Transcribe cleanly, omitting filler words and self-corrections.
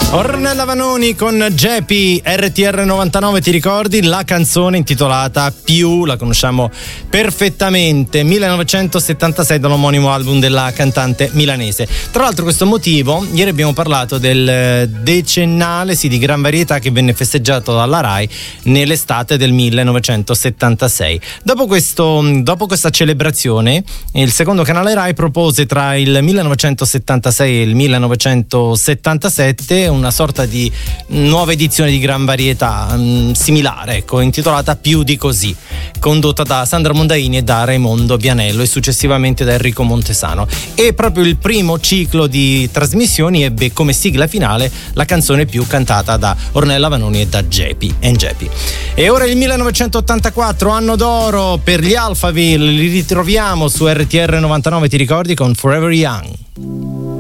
Ornella Vanoni con Geppi, RTR 99, ti ricordi? La canzone intitolata Più, la conosciamo perfettamente, 1976, dall'omonimo album della cantante milanese. Tra l'altro questo motivo, ieri abbiamo parlato del decennale di Gran Varietà che venne festeggiato dalla Rai nell'estate del 1976. Dopo questa celebrazione, il secondo canale Rai propose tra il 1976 e il 1977 una sorta di nuova edizione di Gran Varietà, similare, ecco, intitolata Più di così, condotta da Sandra Mondaini e da Raimondo Vianello e successivamente da Enrico Montesano. E proprio il primo ciclo di trasmissioni ebbe come sigla finale la canzone Più, cantata da Ornella Vanoni e da Geppi. E ora il 1984, anno d'oro per gli Alphaville, li ritroviamo su RTR 99, ti ricordi, con Forever Young.